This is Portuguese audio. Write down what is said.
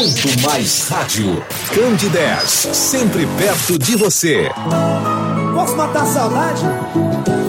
Muito Mais Rádio. Candidez, sempre perto de você. Posso matar a saudade?